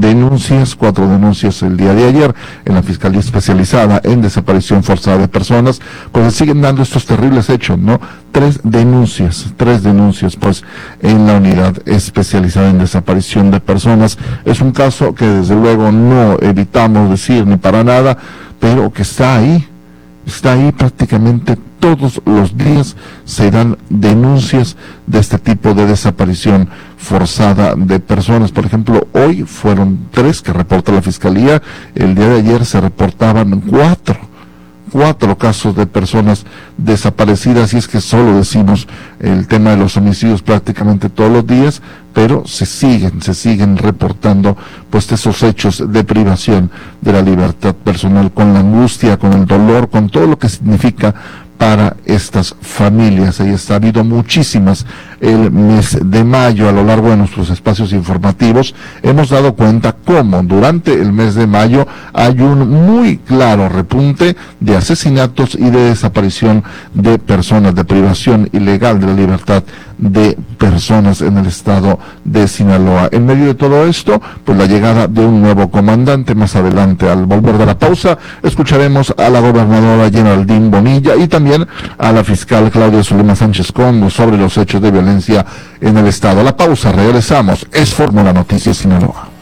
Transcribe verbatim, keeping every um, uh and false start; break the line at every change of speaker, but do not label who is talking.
denuncias, cuatro denuncias el día de ayer en la Fiscalía Especializada en Desaparición Forzada de Personas, pues se siguen dando estos terribles hechos, ¿no? Tres denuncias, tres denuncias, pues, en la Unidad Especializada en Desaparición de Personas. Es un caso que desde luego no evitamos decir ni para nada, pero que está ahí, está ahí prácticamente todos los días se dan denuncias de este tipo de desaparición forzada de personas. Por ejemplo, hoy fueron tres que reporta la Fiscalía, el día de ayer se reportaban cuatro, cuatro casos de personas desaparecidas, y es que solo decimos el tema de los homicidios prácticamente todos los días, pero se siguen, se siguen reportando pues esos hechos de privación de la libertad personal, con la angustia, con el dolor, con todo lo que significa para estas familias. Ahí está, ha habido muchísimas el mes de mayo. A lo largo de nuestros espacios informativos hemos dado cuenta cómo durante el mes de mayo hay un muy claro repunte de asesinatos y de desaparición de personas, de privación ilegal de la libertad de personas en el estado de Sinaloa. En medio de todo esto, pues la llegada de un nuevo comandante. Más adelante, al volver de la pausa, escucharemos a la gobernadora Geraldine Bonilla y también a la fiscal Claudia Zulema Sánchez Congo sobre los hechos de violencia en el estado. A la pausa, regresamos. Es Fórmula Noticias Sinaloa.